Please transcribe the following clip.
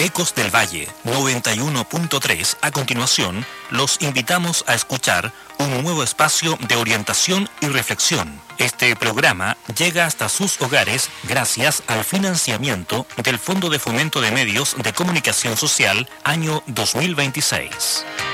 Ecos del Valle 91.3. A continuación, los invitamos a escuchar un nuevo espacio de orientación y reflexión. Este programa llega hasta sus hogares gracias al financiamiento del Fondo de Fomento de Medios de Comunicación Social, año 2026.